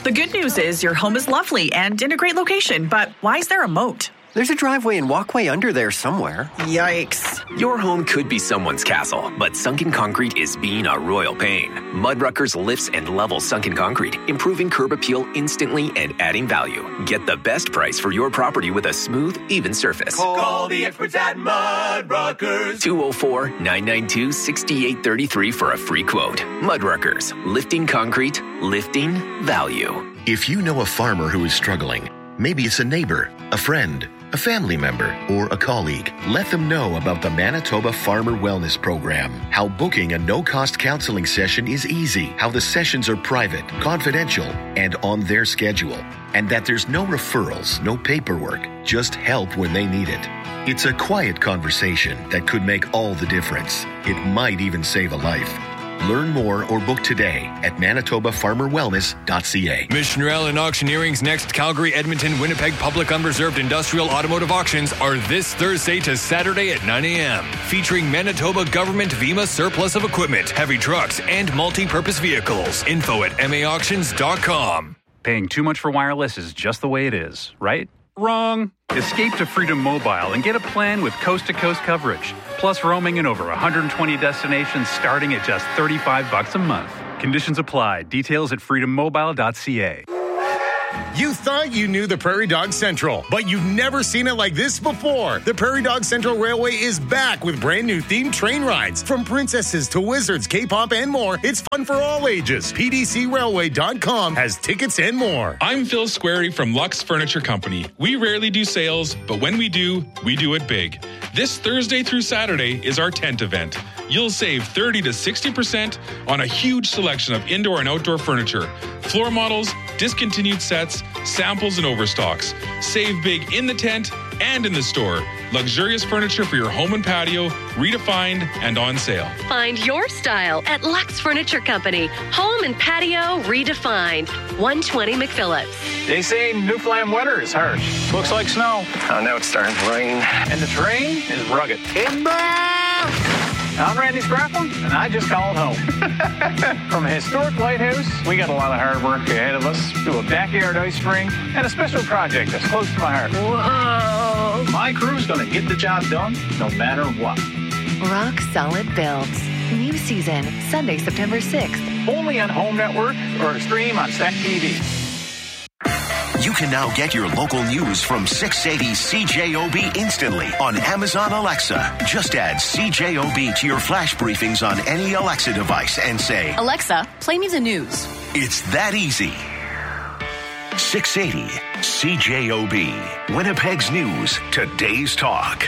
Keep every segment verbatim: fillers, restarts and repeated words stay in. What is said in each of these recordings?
The good news is your home is lovely and in a great location, but why is there a moat? There's a driveway and walkway under there somewhere. Yikes. Your home could be someone's castle, but sunken concrete is being a royal pain. Mudruckers lifts and levels sunken concrete, improving curb appeal instantly and adding value. Get the best price for your property with a smooth, even surface. Call the experts at Mudruckers. two oh four, nine nine two, six eight three three for a free quote. Mudruckers, lifting concrete, lifting value. If you know a farmer who is struggling, maybe it's a neighbor, a friend, a family member, or a colleague, let them know about the Manitoba Farmer Wellness Program. How booking a no-cost counseling session is easy. How the sessions are private, confidential, and on their schedule. And that there's no referrals, no paperwork, just help when they need it. It's a quiet conversation that could make all the difference. It might even save a life. Learn more or book today at manitoba farmer wellness dot c a. Missioner Allen Auctioneering's next Calgary, Edmonton, Winnipeg Public Unreserved Industrial Automotive Auctions are this Thursday to Saturday at nine a.m. Featuring Manitoba Government V M A surplus of equipment, heavy trucks, and multi-purpose vehicles. Info at m a auctions dot com. Paying too much for wireless is just the way it is, right? Wrong. Escape to Freedom Mobile and get a plan with coast-to-coast coverage, plus roaming in over one hundred twenty destinations starting at just thirty-five bucks a month. Conditions apply. Details at freedom mobile dot c a. You thought you knew the Prairie Dog Central, but you've never seen it like this before. The Prairie Dog Central Railway is back with brand new themed train rides. From princesses to wizards, K-pop, and more, it's fun for all ages. P D C railway dot com has tickets and more. I'm Phil Squarey from Lux Furniture Company. We rarely do sales, but when we do, we do it big. This Thursday through Saturday is our tent event. You'll save thirty to sixty percent on a huge selection of indoor and outdoor furniture, floor models, discontinued sets, samples, and overstocks. Save big in the tent and in the store. Luxurious furniture for your home and patio, redefined and on sale. Find your style at Lux Furniture Company. Home and patio redefined. one twenty McPhillips. They say Newfoundland weather is harsh. Looks like snow. Oh, now it's starting to rain. And the terrain is rugged. I'm Randy Scrappin, and I just called home. From a historic lighthouse, we got a lot of hard work ahead of us, to a backyard ice rink, and a special project that's close to my heart. Whoa! My crew's going to get the job done, no matter what. Rock Solid Builds. New season, Sunday, September sixth. Only on Home Network or stream on Stack T V. You can now get your local news from six eighty C J O B instantly on Amazon Alexa. Just add C J O B to your flash briefings on any Alexa device and say, Alexa, play me the news. It's that easy. six eighty C J O B. Winnipeg's News, today's talk.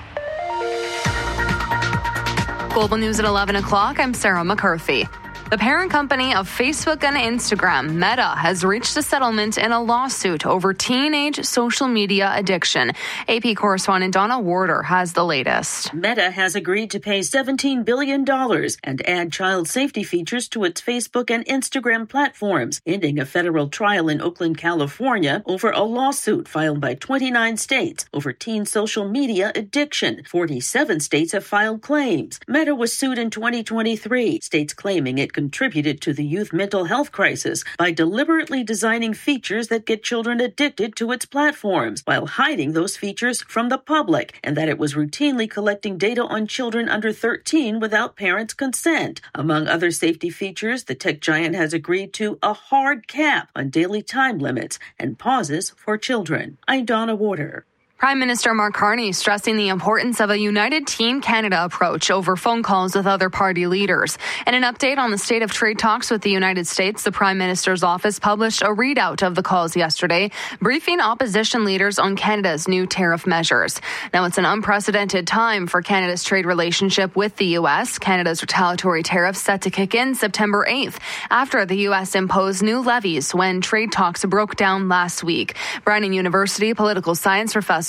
Global News at eleven o'clock. I'm Sarah McCarthy. The parent company of Facebook and Instagram, Meta, has reached a settlement in a lawsuit over teenage social media addiction. A P correspondent Donna Warder has the latest. Meta has agreed to pay seventeen billion dollars and add child safety features to its Facebook and Instagram platforms, ending a federal trial in Oakland, California, over a lawsuit filed by twenty-nine states over teen social media addiction. forty-seven states have filed claims. Meta was sued in twenty twenty-three, states claiming it contributed to the youth mental health crisis by deliberately designing features that get children addicted to its platforms while hiding those features from the public, and that it was routinely collecting data on children under thirteen without parents' consent. Among other safety features, the tech giant has agreed to a hard cap on daily time limits and pauses for children. I'm Donna Warder. Prime Minister Mark Carney stressing the importance of a united Team Canada approach over phone calls with other party leaders. In an update on the state of trade talks with the United States, the Prime Minister's office published a readout of the calls yesterday, briefing opposition leaders on Canada's new tariff measures. Now, it's an unprecedented time for Canada's trade relationship with the U S. Canada's retaliatory tariffs set to kick in September eighth after the U S imposed new levies when trade talks broke down last week. Brandon University political science professor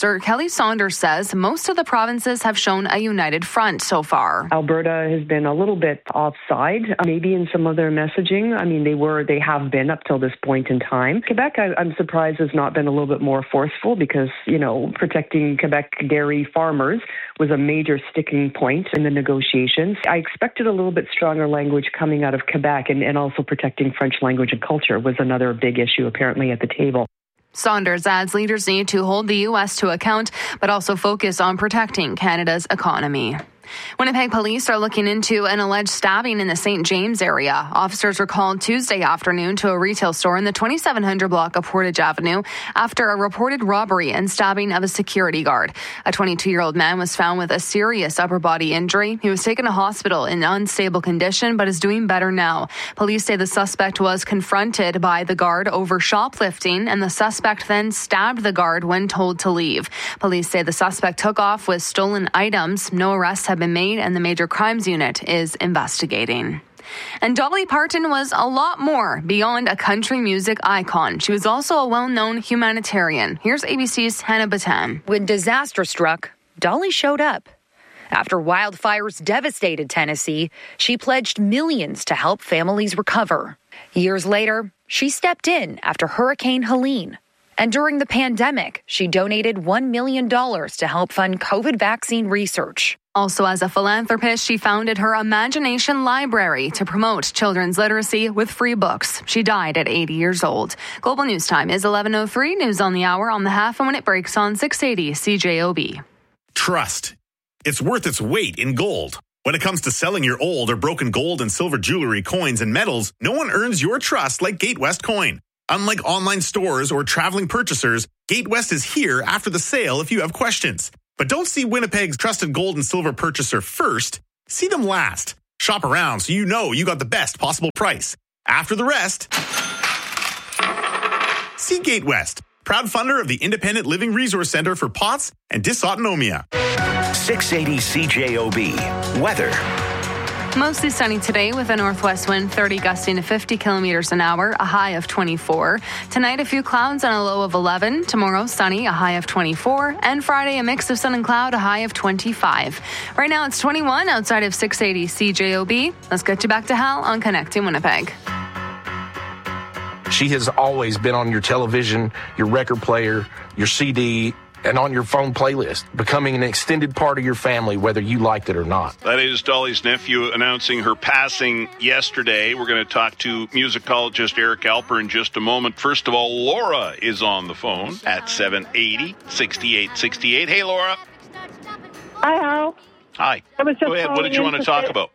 Minister Kelly Saunders says most of the provinces have shown a united front so far. Alberta has been a little bit offside, maybe in some of their messaging. I mean, they were, they have been up till this point in time. Quebec, I, I'm surprised, has not been a little bit more forceful because, you know, protecting Quebec dairy farmers was a major sticking point in the negotiations. I expected a little bit stronger language coming out of Quebec, and, and also protecting French language and culture was another big issue apparently at the table. Saunders adds leaders need to hold the U S to account, but also focus on protecting Canada's economy. Winnipeg police are looking into an alleged stabbing in the Saint James area. Officers were called Tuesday afternoon to a retail store in the twenty-seven hundred block of Portage Avenue after a reported robbery and stabbing of a security guard. A twenty-two-year-old man was found with a serious upper body injury. He was taken to hospital in unstable condition but is doing better now. Police say the suspect was confronted by the guard over shoplifting, and the suspect then stabbed the guard when told to leave. Police say the suspect took off with stolen items. No arrests have been made, and the Major Crimes Unit is investigating. And Dolly Parton was a lot more beyond a country music icon. She was also a well-known humanitarian. Here's A B C's Hannah Batam. When disaster struck, Dolly showed up. After wildfires devastated Tennessee, she pledged millions to help families recover. Years later, she stepped in after Hurricane Helene. And during the pandemic, she donated one million dollars to help fund COVID vaccine research. Also, as a philanthropist, she founded her Imagination Library to promote children's literacy with free books. She died at eighty years old. Global News Time is eleven oh three. News on the hour on the half and when it breaks on six eighty C J O B. Trust. It's worth its weight in gold. When it comes to selling your old or broken gold and silver jewelry, coins, and metals, no one earns your trust like Gatewest Coin. Unlike online stores or traveling purchasers, Gatewest is here after the sale if you have questions. But don't see Winnipeg's trusted gold and silver purchaser first. See them last. Shop around so you know you got the best possible price. After the rest, see Gatewest, proud funder of the Independent Living Resource Center for P O T S and Dysautonomia. six eighty C J O B. Weather. Mostly sunny today with a northwest wind thirty gusting to fifty kilometers an hour, a high of twenty-four. Tonight, a few clouds and a low of eleven. Tomorrow, sunny, a high of twenty-four. And Friday, a mix of sun and cloud, a high of twenty-five. Right now, it's twenty-one outside of six eighty C J O B. Let's get you back to Hal on Connecting Winnipeg. She has always been on your television, your record player, your C D, and on your phone playlist, becoming an extended part of your family, whether you liked it or not. That is Dolly's nephew announcing her passing yesterday. We're going to talk to musicologist Eric Alper in just a moment. First of all, Laura is on the phone at seven eighty, sixty-eight sixty-eight. Hey, Laura. Hi, Hal. Hi. I was just Go ahead. What did you want to talk say, about?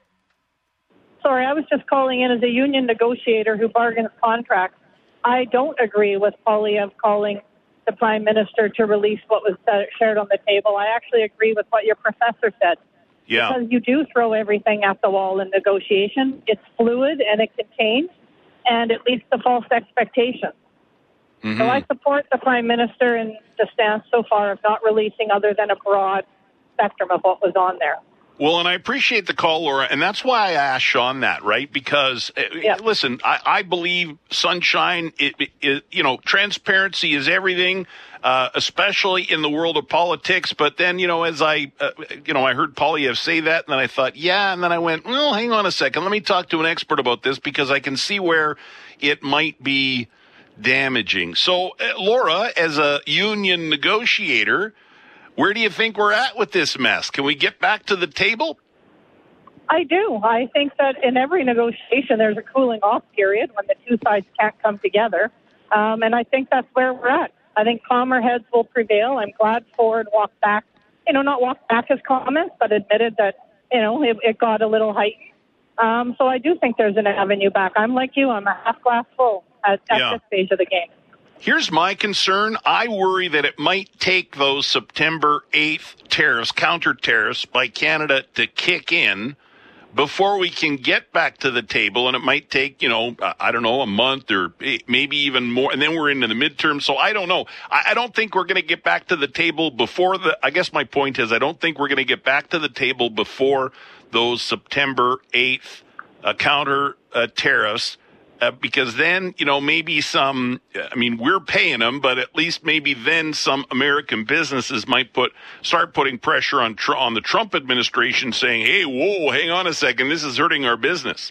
Sorry, I was just calling in as a union negotiator who bargains contracts. I don't agree with Poilievre calling the Prime Minister to release what was shared on the table. I actually agree with what your professor said. Yeah. Because you do throw everything at the wall in negotiation. It's fluid and it can change, and it leads to false expectations. Mm-hmm. So I support the Prime Minister in the stance so far of not releasing other than a broad spectrum of what was on there. Well, and I appreciate the call, Laura, and that's why I asked Sean that, right? Because, yeah. listen, I, I believe sunshine, it, it, it, you know, transparency is everything, uh, especially in the world of politics. But then, you know, as I, uh, you know, I heard Poilievre say that, and then I thought, yeah, and then I went, well, hang on a second. Let me talk to an expert about this because I can see where it might be damaging. So, uh, Laura, as a union negotiator, where do you think we're at with this mess? Can we get back to the table? I do. I think that in every negotiation, there's a cooling off period when the two sides can't come together. Um, and I think that's where we're at. I think calmer heads will prevail. I'm glad Ford walked back, you know, not walked back his comments, but admitted that, you know, it, it got a little heightened. Um, so I do think there's an avenue back. I'm like you. I'm a half glass full at, at yeah. this stage of the game. Here's my concern. I worry that it might take those September eighth tariffs, counter tariffs by Canada to kick in before we can get back to the table. And it might take, you know, I don't know, a month or maybe even more. And then we're into the midterm. So I don't know. I don't think we're going to get back to the table before the, I guess my point is I don't think we're going to get back to the table before those September eighth uh, counter uh, tariffs uh, because then, you know, maybe some, I mean, we're paying them, but at least maybe then some American businesses might put start putting pressure on on the Trump administration saying, hey, whoa, hang on a second, this is hurting our business.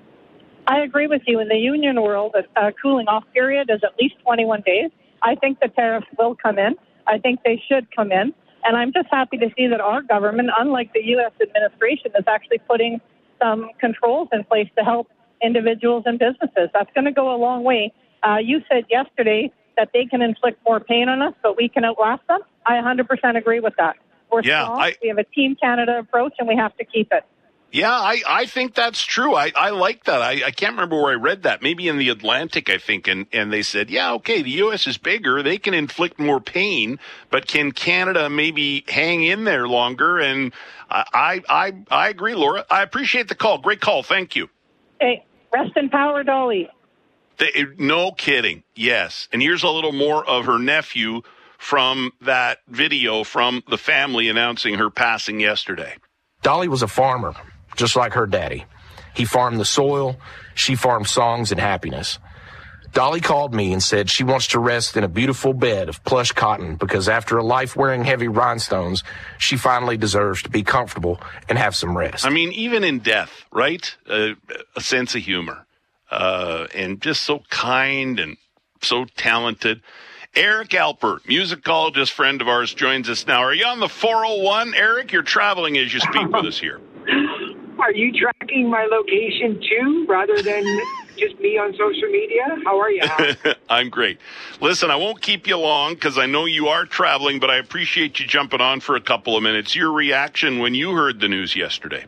I agree with you. In the union world, a cooling off period is at least twenty-one days. I think the tariffs will come in. I think they should come in. And I'm just happy to see that our government, unlike the U S administration, is actually putting some controls in place to help individuals and businesses. That's going to go a long way. Uh, you said yesterday that they can inflict more pain on us, but we can outlast them. I one hundred percent agree with that. We're yeah, strong. I, we have a Team Canada approach, and we have to keep it. Yeah, I, I think that's true. I, I like that. I, I can't remember where I read that. Maybe in the Atlantic, I think. And, and they said, yeah, okay, the U S is bigger. They can inflict more pain, but can Canada maybe hang in there longer? And I, I, I agree, Laura. I appreciate the call. Great call. Thank you. Hey, rest in power, Dolly. They, no kidding. Yes. And here's a little more of her nephew from that video from the family announcing her passing yesterday. Dolly was a farmer, just like her daddy. He farmed the soil. She farmed songs and happiness. Dolly called me and said she wants to rest in a beautiful bed of plush cotton because after a life wearing heavy rhinestones, she finally deserves to be comfortable and have some rest. I mean, even in death, right? Uh, a sense of humor. Uh, and just so kind and so talented. Eric Alpert, musicologist friend of ours, joins us now. Are you on the four oh one, Eric? You're traveling as you speak with us here. Are you tracking my location too, rather than just me on social media? How are you? I'm great. Listen, I won't keep you long because I know you are traveling, but I appreciate you jumping on for a couple of minutes. Your reaction when you heard the news yesterday?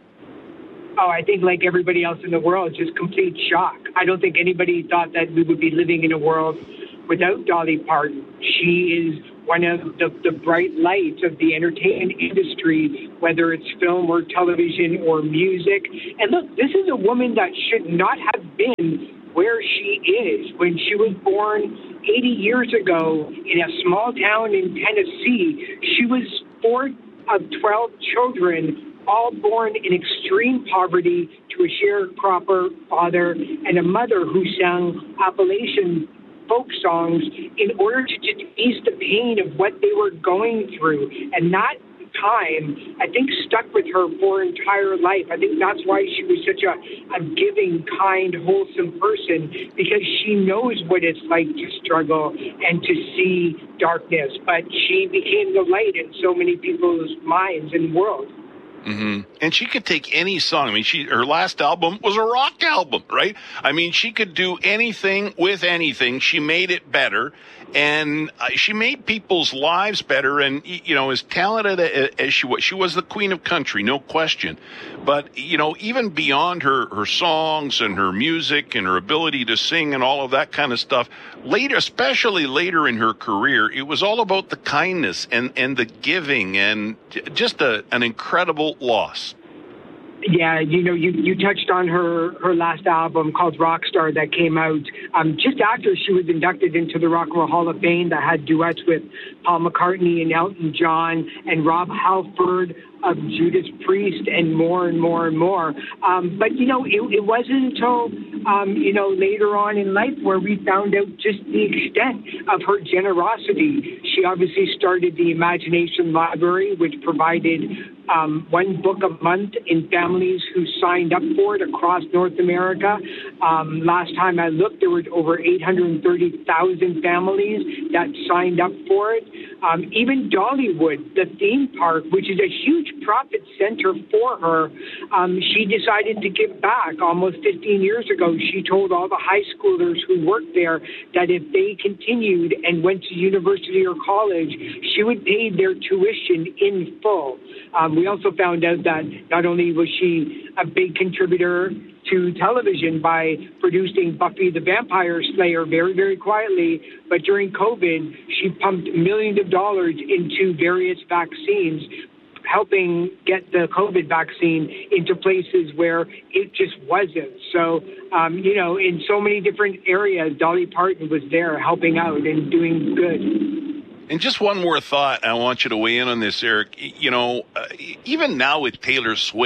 Oh, I think like everybody else in the world, just complete shock. I don't think anybody thought that we would be living in a world without Dolly Parton. She is one of the, the bright lights of the entertainment industry, whether it's film or television or music. And look, this is a woman that should not have been where she is. When she was born eighty years ago in a small town in Tennessee, she was fourth of twelve children, all born in extreme poverty, to a sharecropper father and a mother who sang Appalachian folk songs in order to just ease the pain of what they were going through. And that time, I think, stuck with her for her entire life. I think that's why she was such a, a giving, kind, wholesome person, because she knows what it's like to struggle and to see darkness. But she became the light in so many people's minds and world. Mm-hmm. And she could take any song. I mean, she her last album was a rock album, right? I mean, she could do anything with anything. She made it better, and uh, she made people's lives better. And, you know, as talented as she was, she was the queen of country, no question. But, you know, even beyond her, her songs and her music and her ability to sing and all of that kind of stuff, later, especially later in her career, it was all about the kindness and, and the giving, and just a, an incredible loss. Yeah, you know, you, you touched on her, her last album called Rockstar that came out um, just after she was inducted into the Rock and Roll Hall of Fame, that had duets with Paul McCartney and Elton John and Rob Halford of Judas Priest and more and more and more. Um, but, you know, it, it wasn't until, um, you know, later on in life where we found out just the extent of her generosity. She obviously started the Imagination Library, which provided um, one book a month in families who signed up for it across North America. Um, last time I looked, there were over eight hundred thirty thousand families that signed up for it. Um, even Dollywood, the theme park, which is a huge profit center for her, um, she decided to give back almost fifteen years ago. She told all the high schoolers who worked there that if they continued and went to university or college, she would pay their tuition in full. Um, we also found out that not only was she a big contributor to television by producing Buffy the Vampire Slayer very, very quietly, but during COVID, she pumped millions of dollars into various vaccines, helping get the COVID vaccine into places where it just wasn't. So, um, you know, in so many different areas, Dolly Parton was there helping out and doing good. And just one more thought, I want you to weigh in on this, Eric. You know, uh, even now with Taylor Swift,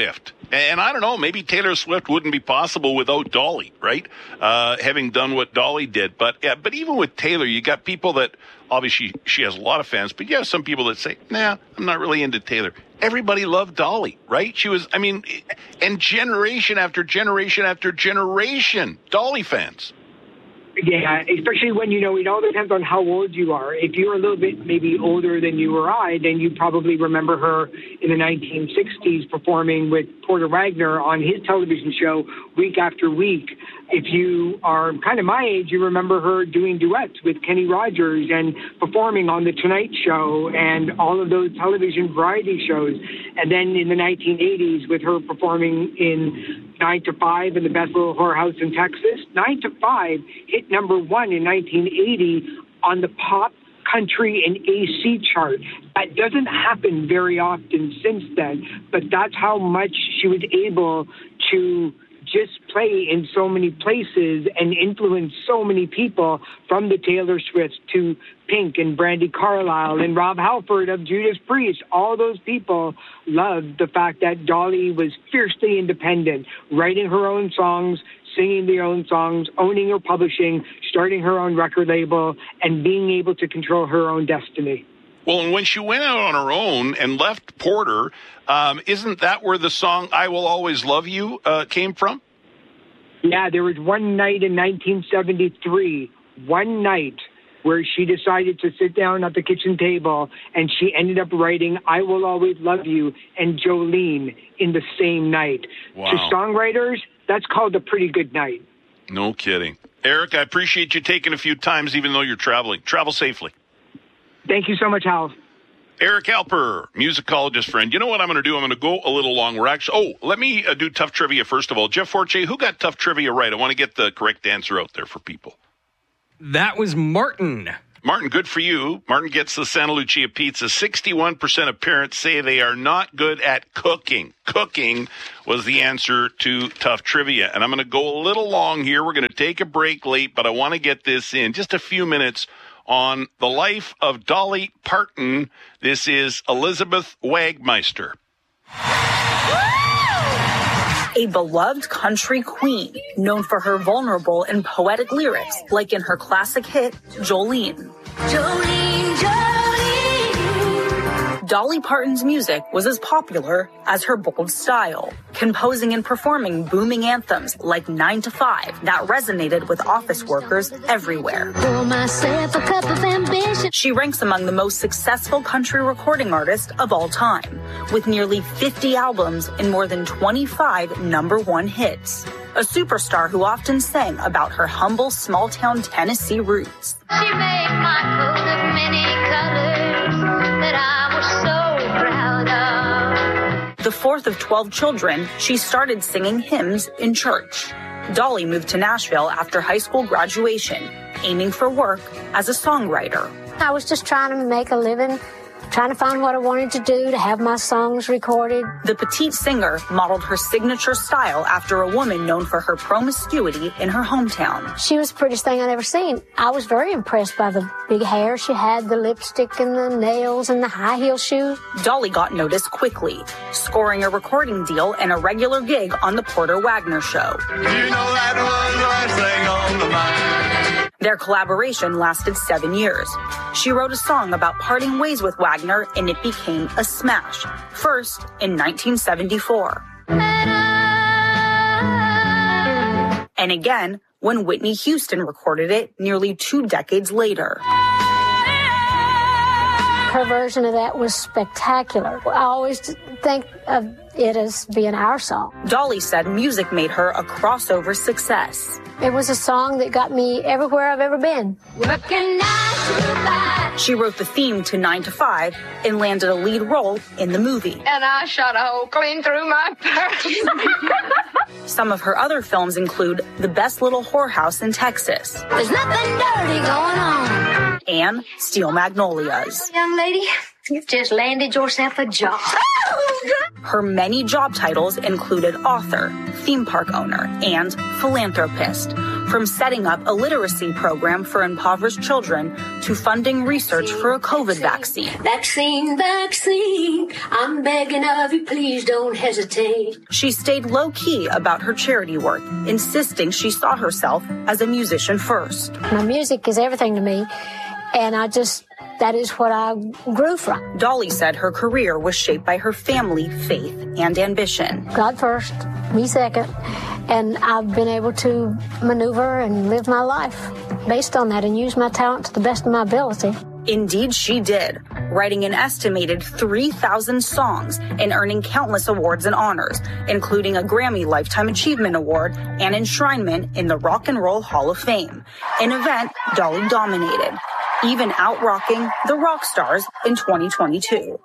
And I don't know, maybe Taylor Swift wouldn't be possible without Dolly, right? Uh, having done what Dolly did. But yeah, but even with Taylor, you got people that, obviously she has a lot of fans, but you have some people that say, nah, I'm not really into Taylor. Everybody loved Dolly, right? She was, I mean, and generation after generation after generation, Dolly fans. Yeah, especially when, you know, it all depends on how old you are. If you're a little bit maybe older than you or I, then you probably remember her in the nineteen sixties performing with Porter Wagoner on his television show week after week. If you are kind of my age, you remember her doing duets with Kenny Rogers and performing on The Tonight Show and all of those television variety shows. And then in the nineteen eighties with her performing in Nine to Five and the Best Little Whorehouse in Texas. Nine to Five hit number one in nineteen eighty on the pop, country, and A C chart. That doesn't happen very often since then, but that's how much she was able to just play in so many places and influence so many people, from the Taylor Swifts to Pink and Brandi Carlile and Rob Halford of Judas Priest. All those people loved the fact that Dolly was fiercely independent, writing her own songs, singing their own songs, owning her publishing, starting her own record label, and being able to control her own destiny. Well, and when she went out on her own and left Porter, um, isn't that where the song I Will Always Love You uh, came from? Yeah, there was one night in nineteen seventy-three, one night where she decided to sit down at the kitchen table, and she ended up writing I Will Always Love You and Jolene in the same night. Wow. To songwriters, that's called a pretty good night. No kidding. Eric, I appreciate you taking a few times, even though you're traveling. Travel safely. Thank you so much, Hal. Eric Alper, musicologist friend. You know what I'm going to do? I'm going to go a little long. We're actually, oh, let me uh, do tough trivia first of all. Jeff Forte, who got tough trivia right? I want to get the correct answer out there for people. That was Martin. Martin, good for you. Martin gets the Santa Lucia pizza. sixty-one percent of parents say they are not good at cooking. Cooking was the answer to tough trivia. And I'm going to go a little long here. We're going to take a break late, but I want to get this in just a few minutes on the life of Dolly Parton. This is Elizabeth Wagmeister. A beloved country queen, known for her vulnerable and poetic lyrics, like in her classic hit, Jolene. Jolene, Jolene. Dolly Parton's music was as popular as her bold style, composing and performing booming anthems like Nine to Five that resonated with office workers everywhere. Pour myself a cup of ambition. She ranks among the most successful country recording artists of all time, with nearly fifty albums and more than twenty-five number one hits. A superstar who often sang about her humble small-town Tennessee roots. She made my coat of many colors that I was so proud of. The fourth of twelve children, she started singing hymns in church. Dolly moved to Nashville after high school graduation, aiming for work as a songwriter. I was just trying to make a living, trying to find what I wanted to do, to have my songs recorded. The petite singer modeled her signature style after a woman known for her promiscuity in her hometown. She was the prettiest thing I'd ever seen. I was very impressed by the big hair she had, the lipstick and the nails and the high heel shoes. Dolly got noticed quickly, scoring a recording deal and a regular gig on the Porter Wagoner Show. You know that was the last thing on the mind. Their collaboration lasted seven years. She wrote a song about parting ways with Wagner, and it became a smash. First, in nineteen seventy-four. And again, when Whitney Houston recorded it nearly two decades later. Her version of that was spectacular. I always think of it as being our song. Dolly said music made her a crossover success. It was a song that got me everywhere I've ever been. Working nine to five. She wrote the theme to Nine to Five and landed a lead role in the movie. And I shot a hole clean through my purse. Some of her other films include The Best Little Whorehouse in Texas. There's nothing dirty going on. And Steel Magnolias. Young lady, you've just landed yourself a job. Her many job titles included author, theme park owner, and philanthropist. From setting up a literacy program for impoverished children to funding research for a COVID vaccine. Vaccine, vaccine, I'm begging of you, please don't hesitate. She stayed low-key about her charity work, insisting she saw herself as a musician first. My music is everything to me, and I just... that is what I grew from. Dolly said her career was shaped by her family, faith, and ambition. God first, me second, and I've been able to maneuver and live my life based on that and use my talent to the best of my ability. Indeed, she did, writing an estimated three thousand songs and earning countless awards and honors, including a Grammy Lifetime Achievement Award and enshrinement in the Rock and Roll Hall of Fame, an event Dolly dominated, even out-rocking the rock stars in twenty twenty-two.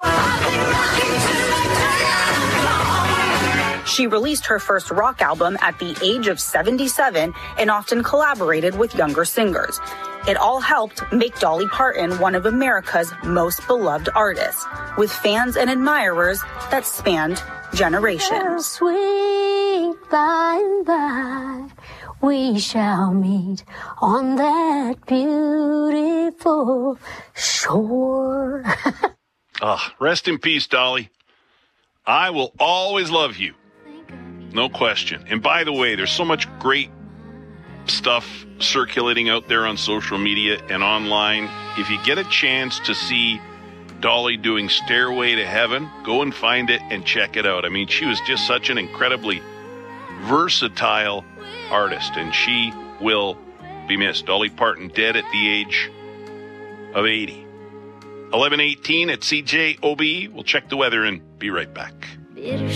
She released her first rock album at the age of seventy-seven and often collaborated with younger singers. It all helped make Dolly Parton one of America's most beloved artists, with fans and admirers that spanned generations. Sweet by and by, we shall meet on that beautiful shore. Ah, rest in peace, Dolly. I will always love you. No question. And by the way, there's so much great stuff circulating out there on social media and online. If you get a chance to see Dolly doing Stairway to Heaven, go and find it and check it out. I mean, she was just such an incredibly versatile artist, and she will be missed. Dolly Parton dead at the age of eighty. eleven eighteen at C J O B. We'll check the weather and be right back.